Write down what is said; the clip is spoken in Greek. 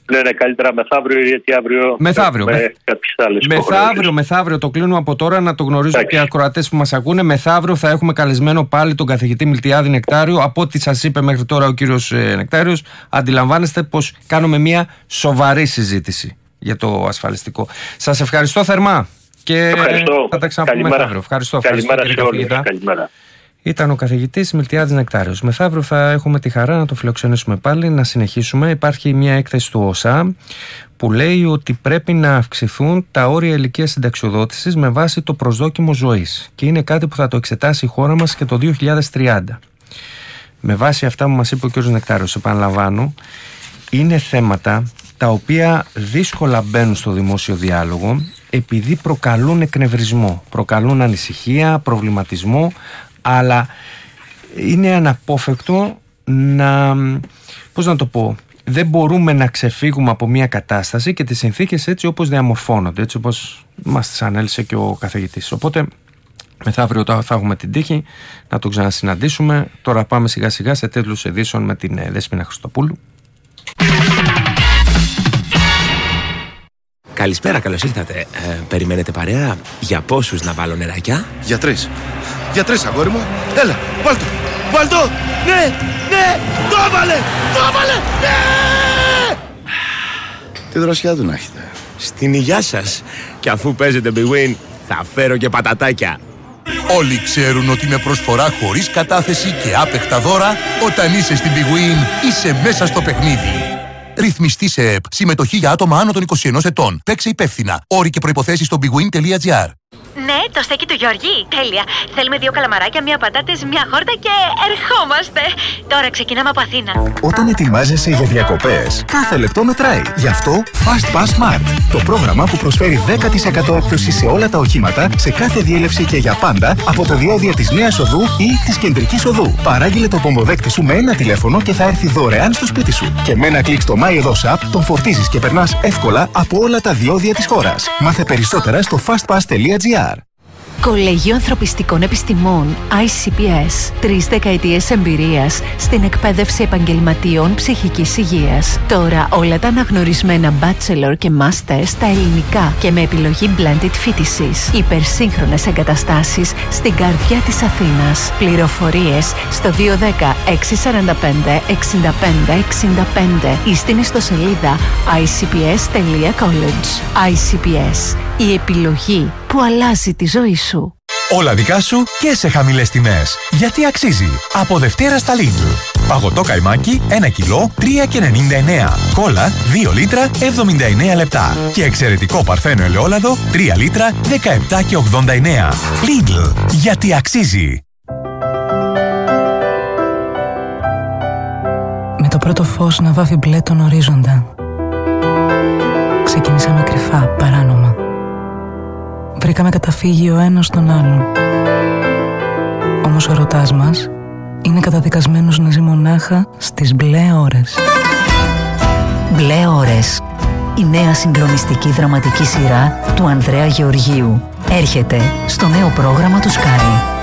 Ναι, καλύτερα μεθαύριο, γιατί αύριο. Μεθαύριο το κλείνουμε από τώρα, να το γνωρίζουν και οι ακροατές που μας ακούνε. Μεθαύριο θα έχουμε καλεσμένο πάλι τον καθηγητή Μιλτιάδη Νεκτάριο. Από ό,τι σας είπε μέχρι τώρα ο κύριος Νεκτάριος, αντιλαμβάνεστε πως κάνουμε μια σοβαρή συζήτηση για το ασφαλιστικό. Σας ευχαριστώ θερμά και θα τα ξαναπούμε μεθαύριο. Ευχαριστώ κύριε καθηγητά. Καλημέρα. Ήταν ο καθηγητής Μιλτιάδης Νεκτάριος. Μεθαύριο θα έχουμε τη χαρά να το φιλοξενήσουμε πάλι, να συνεχίσουμε. Υπάρχει μια έκθεση του ΟΣΑ που λέει ότι πρέπει να αυξηθούν τα όρια ηλικίας συνταξιοδότησης με βάση το προσδόκιμο ζωής. Και είναι κάτι που θα το εξετάσει η χώρα μας και το 2030. Με βάση αυτά που μας είπε ο κ. Νεκτάριος, επαναλαμβάνω, είναι θέματα τα οποία δύσκολα μπαίνουν στο δημόσιο διάλογο επειδή προκαλούν εκνευρισμό, προκαλούν ανησυχία, προβληματισμό, αλλά είναι αναπόφευκτο να, πώς να το πω, δεν μπορούμε να ξεφύγουμε από μια κατάσταση και τις συνθήκες έτσι όπως διαμορφώνονται, έτσι όπως μας τις ανέλησε και ο καθηγητής. Οπότε μεθαύριο θα έχουμε την τύχη να το ξανασυναντήσουμε. Τώρα πάμε σιγά σιγά σε τίτλους ειδήσεων με την Δέσποινα Χριστοπούλου. Καλησπέρα, καλώς ήρθατε. Περιμένετε παρέα? Για πόσους να βάλω νεράκια? Για 3. Για 3, αγόρι μου. Έλα, βάλ' το. Ναι, το έβαλε, ναι! Τι δροσιά του να έχετε. Στην υγειά σας. Και αφού παίζετε Big Win, θα φέρω και πατατάκια. Όλοι ξέρουν ότι με προσφορά χωρίς κατάθεση και άπεχτα δώρα, όταν είσαι στην Big Win, είσαι μέσα στο παιχνίδι. Ρυθμιστή σε ΕΠ. Συμμετοχή για άτομα άνω των 21 ετών. Παίξε υπεύθυνα. Όροι και προϋποθέσεις στο bigwin.gr. Ναι, το στέκι του Γιώργη. Τέλεια. Θέλουμε 2 καλαμαράκια, 1 πατάτες, 1 χόρτα και ερχόμαστε. Τώρα ξεκινάμε από Αθήνα. Όταν ετοιμάζεσαι για διακοπές, κάθε λεπτό μετράει. Γι' αυτό Fast Pass Smart. Το πρόγραμμα που προσφέρει 10% έκπτωση σε όλα τα οχήματα, σε κάθε διέλευση και για πάντα, από τα διόδια της Νέας Οδού ή της Κεντρικής Οδού. Παράγγειλε το πομποδέκτη σου με ένα τηλέφωνο και θα έρθει δωρεάν στο σπίτι σου. Και με ένα κλικ στο MyEdos App τον φορτίζεις και περνάς εύκολα από όλα τα διόδια της χώρας. Μάθε περισσότερα στο fastpass.gr. Κολέγιο Ανθρωπιστικών Επιστημών ICPS. 3 δεκαετίες εμπειρίας στην εκπαίδευση επαγγελματιών ψυχικής υγείας. Τώρα όλα τα αναγνωρισμένα bachelor και master στα ελληνικά και με επιλογή blended φοιτησης. Υπερσύγχρονες εγκαταστάσεις στην καρδιά της Αθήνας. Πληροφορίες στο 210 645 65 65 ή στην ιστοσελίδα icps.college. ICPS. Η επιλογή που αλλάζει τη ζωή σου. Όλα δικά σου και σε χαμηλές τιμές. Γιατί αξίζει. Από Δευτέρα στα Lidl. Παγωτό καϊμάκι 1 κιλό 3,99. Κόλλα 2 λίτρα 79 λεπτά. Και εξαιρετικό παρθένο ελαιόλαδο 3 λίτρα 17,89. Lidl. Γιατί αξίζει. Με το πρώτο φως να βάφει μπλε τον ορίζοντα, ξεκινήσαμε κρυφά, παράνομα. Βρήκαμε καταφύγιο ο ένας στον άλλον. Όμως ο ερωτάς μας είναι καταδικασμένος να ζει μονάχα στις μπλε ώρες. Μπλε ώρες. Η νέα συγκλονιστική δραματική σειρά του Ανδρέα Γεωργίου έρχεται στο νέο πρόγραμμα του Sky.